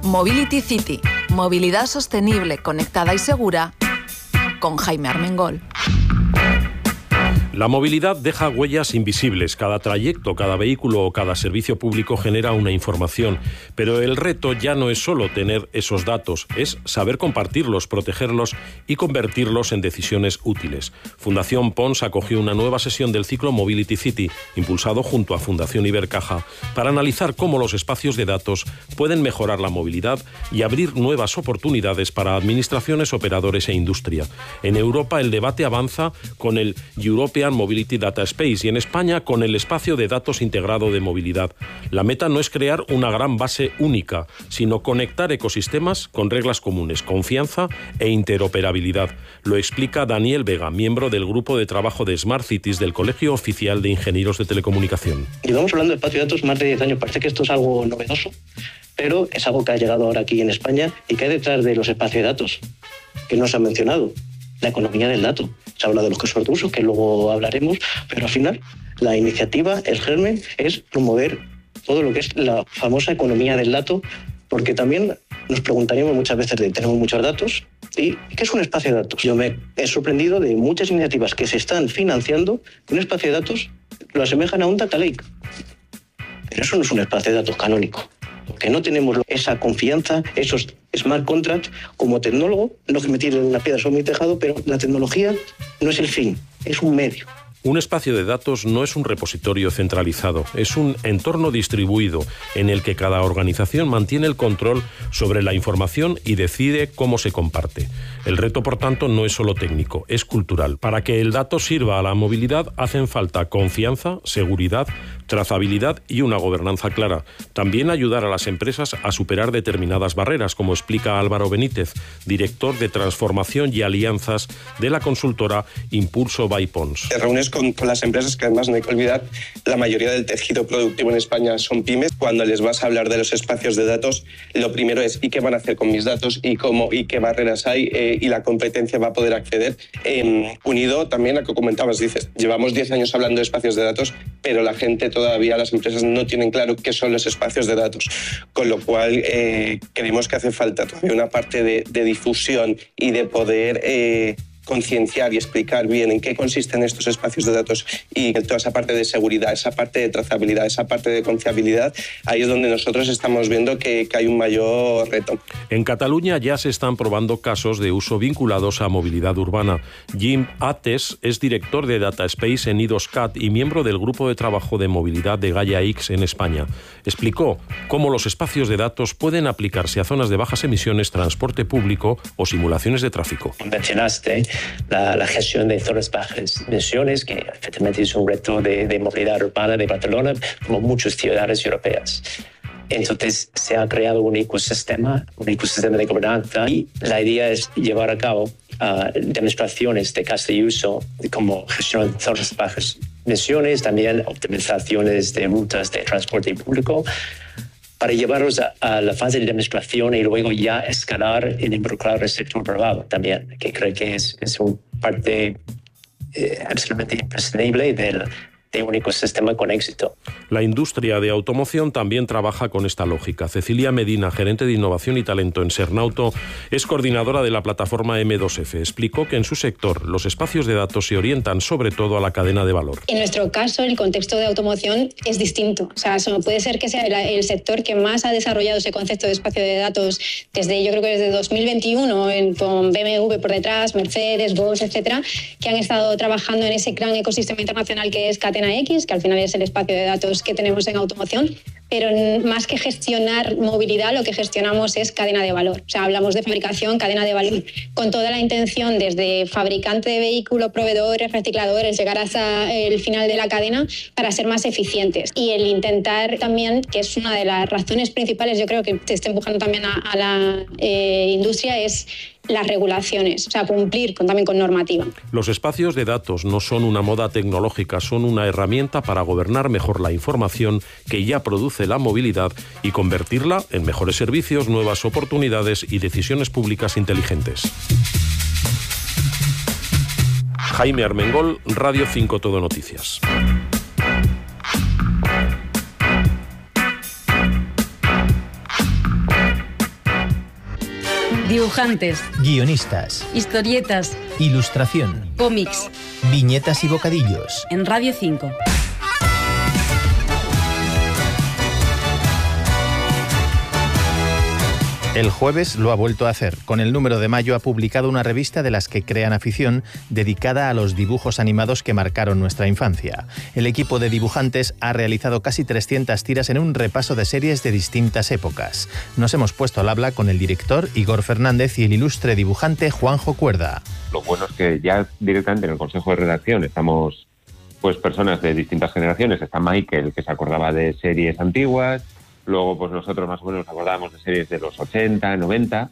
Mobility City, movilidad sostenible, conectada y segura, con Jaime Armengol. La movilidad deja huellas invisibles. Cada trayecto, cada vehículo o cada servicio público genera una información. Pero el reto ya no es solo tener esos datos, es saber compartirlos, protegerlos y convertirlos en decisiones útiles. Fundación Pons acogió una nueva sesión del ciclo Mobility City, impulsado junto a Fundación Ibercaja, para analizar cómo los espacios de datos pueden mejorar la movilidad y abrir nuevas oportunidades para administraciones, operadores e industria. En Europa el debate avanza con el European Mobility Data Space y en España con el espacio de datos integrado de movilidad. La meta no es crear una gran base única, sino conectar ecosistemas con reglas comunes, confianza e interoperabilidad. Lo explica Daniel Vega, miembro del grupo de trabajo de Smart Cities del Colegio Oficial de Ingenieros de Telecomunicación. Llevamos hablando de espacio de datos más de 10 años. Parece que esto es algo novedoso, pero es algo que ha llegado ahora aquí en España y que hay detrás de los espacios de datos, que no se ha mencionado. La economía del dato. Se habla de los casos de uso, que luego hablaremos, pero al final la iniciativa, el germen, es promover todo lo que es la famosa economía del dato, porque también nos preguntaríamos muchas veces de tenemos muchos datos, ¿y qué es un espacio de datos? Yo me he sorprendido de muchas iniciativas que se están financiando que un espacio de datos lo asemejan a un data lake. Pero eso no es un espacio de datos canónico. Porque no tenemos esa confianza, esos smart contracts. Como tecnólogo, no que me tiren una piedra sobre mi tejado, pero la tecnología no es el fin, es un medio. Un espacio de datos no es un repositorio centralizado, es un entorno distribuido en el que cada organización mantiene el control sobre la información y decide cómo se comparte. El reto, por tanto, no es solo técnico, es cultural. Para que el dato sirva a la movilidad hacen falta confianza, seguridad, trazabilidad y una gobernanza clara. También ayudar a las empresas a superar determinadas barreras, como explica Álvaro Benítez, director de Transformación y Alianzas de la consultora Impulso by Pons. Te reúnes con las empresas, que además no hay que olvidar, la mayoría del tejido productivo en España son pymes. Cuando les vas a hablar de los espacios de datos, lo primero es ¿y qué van a hacer con mis datos? ¿Y cómo? ¿Y qué barreras hay? ¿Y la competencia va a poder acceder? Unido también a lo que comentabas, dices, llevamos 10 años hablando de espacios de datos, pero la gente todavía, las empresas no tienen claro qué son los espacios de datos, con lo cual creemos que hace falta todavía una parte de difusión y de poder concienciar y explicar bien en qué consisten estos espacios de datos y toda esa parte de seguridad, esa parte de trazabilidad, esa parte de confiabilidad. Ahí es donde nosotros estamos viendo que hay un mayor reto. En Cataluña ya se están probando casos de uso vinculados a movilidad urbana. Jim Ates es director de Data Space en IDOSCAT y miembro del grupo de trabajo de movilidad de Gaia X en España. Explicó cómo los espacios de datos pueden aplicarse a zonas de bajas emisiones, transporte público o simulaciones de tráfico. Mencionaste la gestión de zonas bajas emisiones, que efectivamente es un reto de movilidad urbana de Barcelona, como muchas ciudades europeas. Entonces se ha creado un ecosistema de gobernanza y la idea es llevar a cabo demostraciones de caso de uso como gestión de zonas bajas emisiones, también optimizaciones de rutas de transporte público, para llevarlos a la fase de demostración y luego ya escalar y involucrar el sector privado también, que creo que es una parte absolutamente imprescindible de un ecosistema con éxito. La industria de automoción también trabaja con esta lógica. Cecilia Medina, gerente de innovación y talento en Sernauto, es coordinadora de la plataforma M2F. Explicó que en su sector los espacios de datos se orientan sobre todo a la cadena de valor. En nuestro caso, el contexto de automoción es distinto. O sea, puede ser que sea el sector que más ha desarrollado ese concepto de espacio de datos yo creo que desde 2021, con BMW por detrás, Mercedes, Bosch, etcétera, que han estado trabajando en ese gran ecosistema internacional que es Catena X, que al final es el espacio de datos que tenemos en automoción, pero más que gestionar movilidad, lo que gestionamos es cadena de valor. O sea, hablamos de fabricación, cadena de valor, con toda la intención desde fabricante de vehículo, proveedores, recicladores, llegar hasta el final de la cadena para ser más eficientes. Y el intentar también, que es una de las razones principales, yo creo que te está empujando también a la industria, es las regulaciones, o sea, cumplir también con normativa. Los espacios de datos no son una moda tecnológica, son una herramienta para gobernar mejor la información que ya produce la movilidad y convertirla en mejores servicios, nuevas oportunidades y decisiones públicas inteligentes. Jaime Armengol, Radio 5 Todo Noticias. Dibujantes, guionistas, historietas, ilustración, cómics, viñetas y bocadillos. En Radio 5. El Jueves lo ha vuelto a hacer. Con el número de mayo ha publicado una revista de las que crean afición dedicada a los dibujos animados que marcaron nuestra infancia. El equipo de dibujantes ha realizado casi 300 tiras en un repaso de series de distintas épocas. Nos hemos puesto al habla con el director Igor Fernández y el ilustre dibujante Juanjo Cuerda. Lo bueno es que ya directamente en el Consejo de Redacción estamos pues personas de distintas generaciones. Está Michael, que se acordaba de series antiguas. Luego, pues nosotros más o menos nos acordábamos de series de los 80, 90.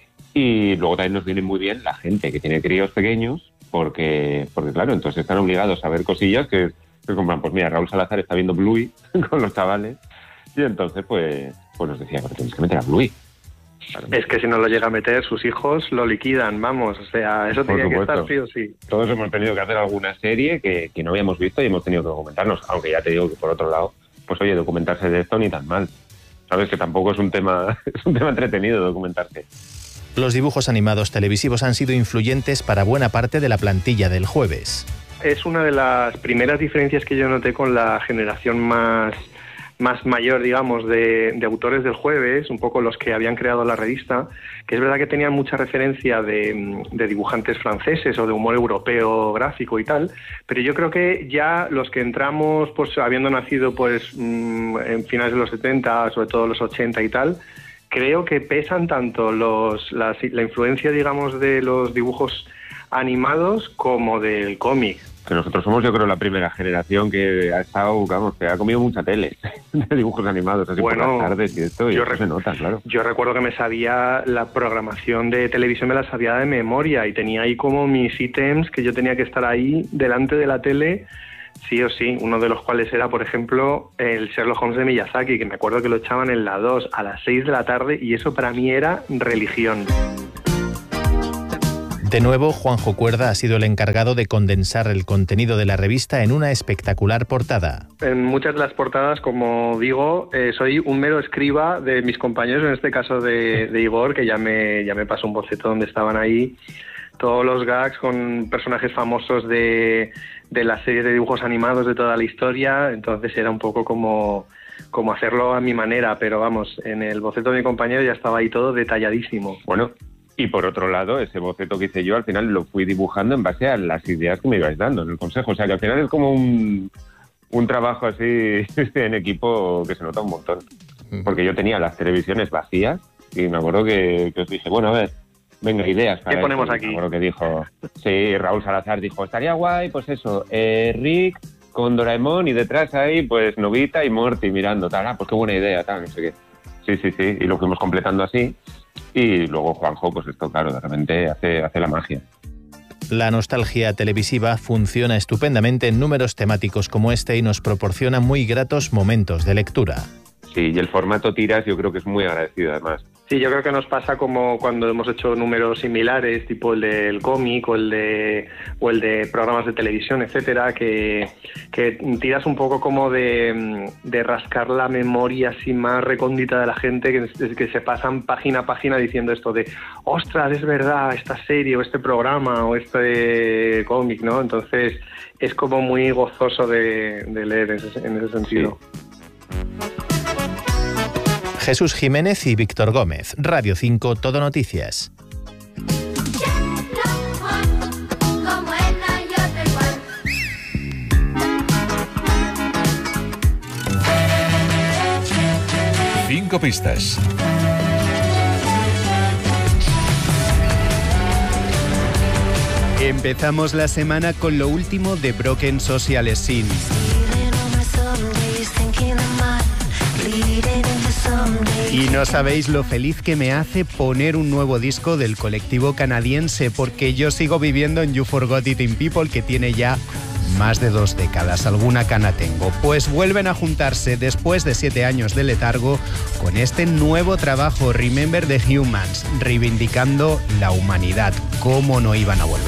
Y luego también nos viene muy bien la gente que tiene críos pequeños, porque claro, entonces están obligados a ver cosillas que compran. Pues mira, Raúl Salazar está viendo Bluey con los chavales. Y entonces, pues nos decía, pero tienes que meter a Bluey. Claro. Es que si no lo llega a meter, sus hijos lo liquidan, vamos. O sea, eso tenía que estar sí o sí. Todos hemos tenido que hacer alguna serie que no habíamos visto y hemos tenido que documentarnos. Aunque ya te digo que por otro lado, pues oye, documentarse de esto ni tan mal. Sabes que tampoco es un tema entretenido documentarse. Los dibujos animados televisivos han sido influyentes para buena parte de la plantilla del Jueves. Es una de las primeras diferencias que yo noté con la generación más mayor, digamos, de autores del Jueves, un poco los que habían creado la revista, que es verdad que tenían mucha referencia de dibujantes franceses o de humor europeo gráfico y tal, pero yo creo que ya los que entramos, pues habiendo nacido pues en finales de los 70, sobre todo los 80 y tal, creo que pesan tanto la influencia, digamos, de los dibujos animados como del cómic. Que nosotros somos, yo creo, la primera generación que ha estado, vamos, que ha comido mucha tele de dibujos animados, así por las tardes y esto, y eso se nota, claro. Yo recuerdo que me sabía la programación de televisión, me la sabía de memoria, y tenía ahí como mis ítems que yo tenía que estar ahí delante de la tele, sí o sí, uno de los cuales era, por ejemplo, el Sherlock Holmes de Miyazaki, que me acuerdo que lo echaban en la 2 a las 6 de la tarde, y eso para mí era religión. De nuevo, Juanjo Cuerda ha sido el encargado de condensar el contenido de la revista en una espectacular portada. En muchas de las portadas, como digo, soy un mero escriba de mis compañeros, en este caso de Igor, que ya me pasó un boceto donde estaban ahí todos los gags con personajes famosos de la serie de dibujos animados de toda la historia, entonces era un poco como hacerlo a mi manera, pero vamos, en el boceto de mi compañero ya estaba ahí todo detalladísimo. Bueno. Y por otro lado, ese boceto que hice yo, al final lo fui dibujando en base a las ideas que me ibais dando en el consejo. O sea, que al final es como un trabajo así en equipo que se nota un montón. Porque yo tenía las televisiones vacías y me acuerdo que os dije, bueno, a ver, venga, ideas para ¿qué ponemos aquí? Me acuerdo que dijo, sí, Raúl Salazar dijo, estaría guay, pues eso, Rick con Doraemon y detrás ahí, pues Nobita y Morty mirando, tal, pues qué buena idea, tal, no sé qué. Sí, y lo fuimos completando así. Y luego Juanjo, pues esto, claro, de repente hace la magia. La nostalgia televisiva funciona estupendamente en números temáticos como este y nos proporciona muy gratos momentos de lectura. Sí, y el formato tiras yo creo que es muy agradecido además. Sí, yo creo que nos pasa como cuando hemos hecho números similares, tipo el del cómic o el de programas de televisión, etcétera, que tiras un poco como de rascar la memoria así más recóndita de la gente, que se pasan página a página diciendo esto de ostras, es verdad, esta serie o este programa o este cómic, ¿no? Entonces es como muy gozoso de leer en ese sentido. Sí. Jesús Jiménez y Víctor Gómez, Radio 5, Todo Noticias. Cinco pistas. Empezamos la semana con lo último de Broken Social Scene. Y no sabéis lo feliz que me hace poner un nuevo disco del colectivo canadiense, porque yo sigo viviendo en You Forgot It in People, que tiene ya más de 2 décadas. Alguna cana tengo. Pues vuelven a juntarse después de 7 años de letargo con este nuevo trabajo, Remember the Humans, reivindicando la humanidad. ¿Cómo no iban a volver?